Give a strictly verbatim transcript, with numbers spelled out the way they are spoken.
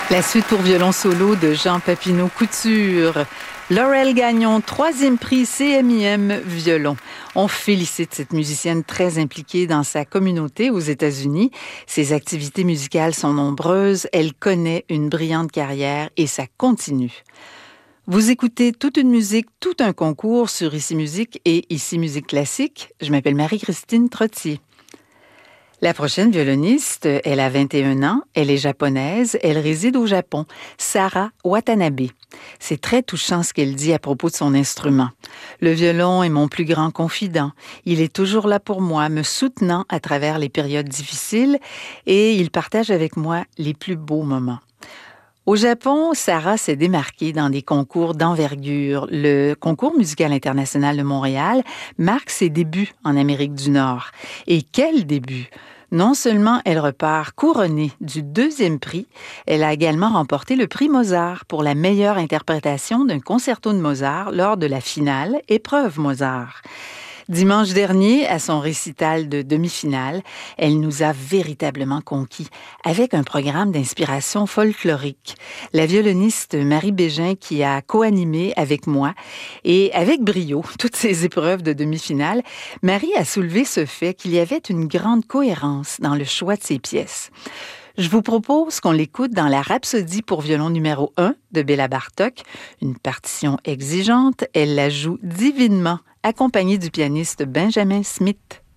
La suite pour violon solo de Jean Papineau-Couture. Laurel Gagnon, troisième prix C M I M violon. On félicite cette musicienne très impliquée dans sa communauté aux États-Unis. Ses activités musicales sont nombreuses. Elle connaît une brillante carrière et ça continue. Vous écoutez Toute une musique, tout un concours sur Ici Musique et Ici Musique Classique. Je m'appelle Marie-Christine Trottier. La prochaine violoniste, elle a vingt et un ans, elle est japonaise, elle réside au Japon, Sarah Watanabe. C'est très touchant ce qu'elle dit à propos de son instrument. Le violon est mon plus grand confident. Il est toujours là pour moi, me soutenant à travers les périodes difficiles et il partage avec moi les plus beaux moments. Au Japon, Sarah s'est démarquée dans des concours d'envergure. Le Concours musical international de Montréal marque ses débuts en Amérique du Nord. Et quel début! Non seulement elle repart couronnée du deuxième prix, elle a également remporté le prix Mozart pour la meilleure interprétation d'un concerto de Mozart lors de la finale Épreuve Mozart. Dimanche dernier, à son récital de demi-finale, elle nous a véritablement conquis avec un programme d'inspiration folklorique. La violoniste Marie Bégin qui a co-animé avec moi et avec brio toutes ces épreuves de demi-finale, Marie a soulevé ce fait qu'il y avait une grande cohérence dans le choix de ses pièces. Je vous propose qu'on l'écoute dans la Rhapsodie pour violon numéro un de Béla Bartók, une partition exigeante, elle la joue divinement, accompagnée du pianiste Benjamin Smith.